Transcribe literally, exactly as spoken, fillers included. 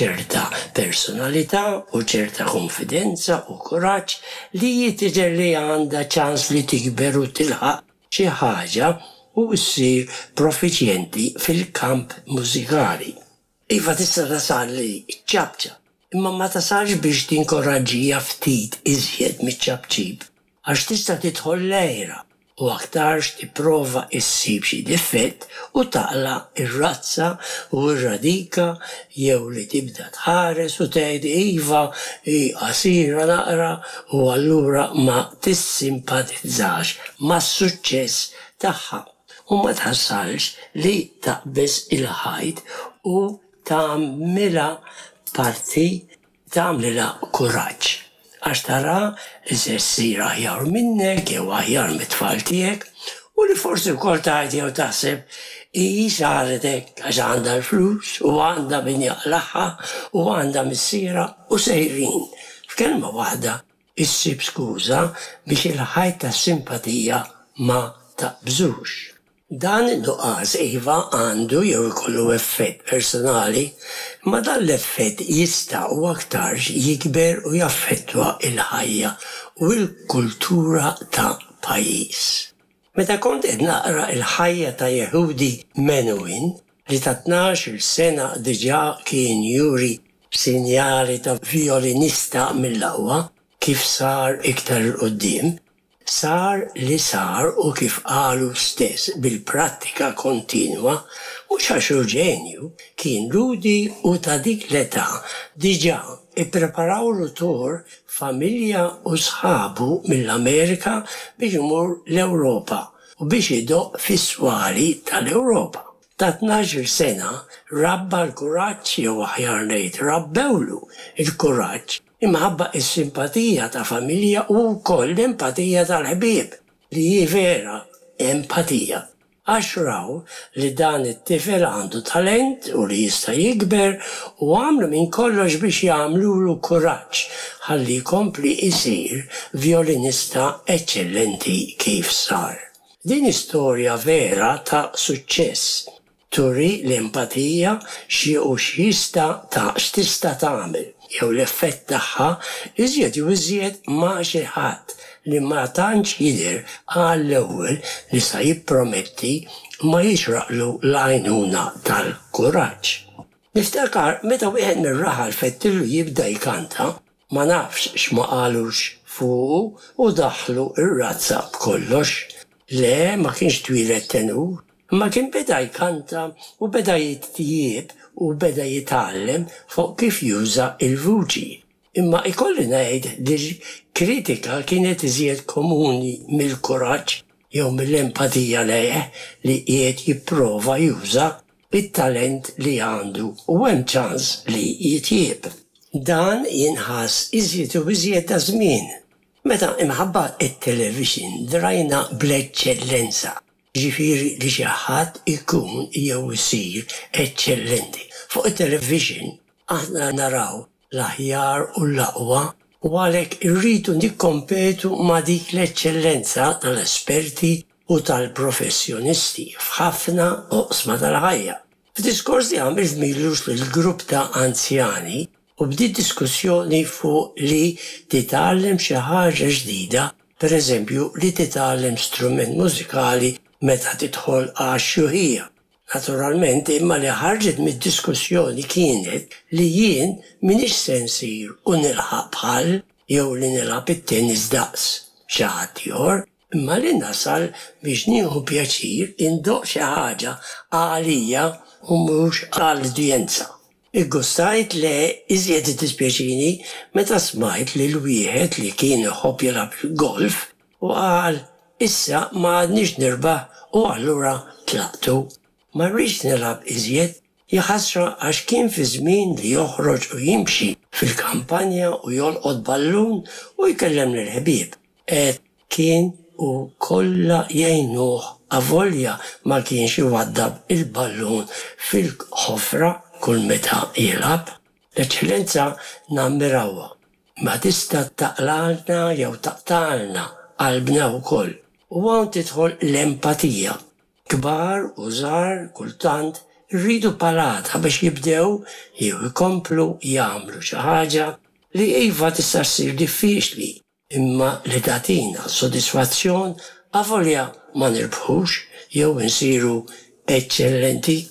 ċerta personalità u ċerta konfidenza u kuraġġ li jidher li għandha ċans li tikber u tilħaq xi ħaġa u ssir profiċjenti fil-kamp mużikali. Iva tista' tasal li ċabċa, imma ma tasalx biex tinkoraġġija ftit iżjed miċ-ċabċib, għax tista' tidħol lejra u aktarx tipprova issib xi difett u taqla ir-razza u r-radika jew li tibda tħares u tgħid iva hi qasira naqra u allura ma tissimpatizzax mas-suċċess tagħha u ma tħassalx li taqbes il-ħajt u tagħmilha parti tagħmilha kuraġġ. Għax tara li se ssir aħjar minnek jew aħjar mit-tfal tiegħek u li forsi wkoll tgħid jew taħseb hi saretek għax għandha l-flus u għandha min jaqlaħħa u għandha missiera u sejrin. F'kelma waħda issib skuża biex il-ħajt tas-simpatija ma taqbżux. Dan in-nuqqas iva għandu jew ikollu effett personali, ma dan l-effett jista' u aktarx jikber u jaffettwa il-ħajja u l-kultura ta' pajjiż. Meta kont qed naqra il-ħajja ta' Yehudi Menuhin li ta' tnax-il sena diġà kien juri sinjali ta' violinista mill-aqwa kif sar iktar il-qoddim, sar li sar u kif qalu stess bil-prattika kontinwa mhux għax hu ġenju kien ludi u ta' dik l-età diġà ippreparaw tur familja u sħabu mill-Amerika biex imur l-Ewropa u biex idoq fis-swali tal-Ewropa. Ta' tnax-il sena rabba l-kuraġġ jew aħjar ngħid rabbewlu il-kuraġġ imħabba is-simpatija ta' familja u wkoll l-empatija tal-ħbieb li hi vera empatija. Għax raw li dan it-tifel għandu talent u li jista' jikber u għamlu minn kollox biex jagħmlulu kuraġġ ħalli jkompli jsir violinista eċċellenti kif sar. Din istorja vera ta' suċċess turi l-empatija xi u x'jista' ta' x'tista' tagħmel jew l-effett tagħha iżjed u iżjed ma' xi ħadd li ma tantx jidher għall-ewwel li sa jipprometti ma jixraqlu l-għajnuna tal-kuraġġ. Niftakar meta wieħed mir-raħal fettilu jibda jkanta ma nafx x'ma qalux fuqu u daħlu r-razza b'kollox. Le ma kienx twilet tenur, ma kien beda jkanta u beda jittijib u beda jitgħallem fuq kif juża il-vuċi. Imma ikolli ngħid li kritika kienet iżjed komuni mill-kuraġġ jew mill-empatija lejh li qiegħed jipprova juża it-talent li għandu u hemm ċans li jitjieb. Dan jinħass iżjed u iżjed ta' żmien. Meta imħabba it-television drajna bl-eċċellenza. Ġifieri li xi ħadd ikun jew isir eċċellenti. Fuq it-television aħna naraw l-aħjar u l-aqwa u għalhekk irridu nikkompetu ma' dik l-eċċellenza tal-esperti u tal-professjonisti f'ħafna oqsma tal-ħajja. F'diskors li għamil żmilux lill-grupp ta' anzjani u bdiet diskussjoni fuq li titgħallem xi ħaġa ġdida, pereżempju li titgħallem strument mużikali meta tidħol għax-xuħija. Naturalment imma li ħarġet mid-diskussjoni kienet li jien m'iniex se nsir u nilħaq bħal jew li nilgħab it-tennis daqs xi ħadd ieħor, imma li nasal biex nieħu pjaċir indoq xi ħaġa għalija u mhux għall-udjenza. Iggustajt le iżjed tispjaċini meta smajt li l-wieħed li kien iħobb jilgħab golf u qal issa ma għadniex nirbaħ u allura tlaqtu. Ma rridx nilgħab iżjed jaħasra għax kien fi żmien li joħroġ u jimxi fil-kampanja u jolqod ballun u jkellem lill-ħbieb. Qed kien u kollha jgħinuh avolja ma kienx iwaddab il-ballun fil-ħofra kull meta jilgħab. L-eċċellenza nammirawha ma tista' taqlalna jew taqtalna qalbna wkoll. U hawn tidħol l-empatija. Kbar u żgħar kultant rridu palata biex jibdew jew ikomplu jagħmlu xi ħaġa li iva tista' ssir diffiċli imma li tagħtina sodisfazzjon avolja ma nirbħux jew insiru eċċellenti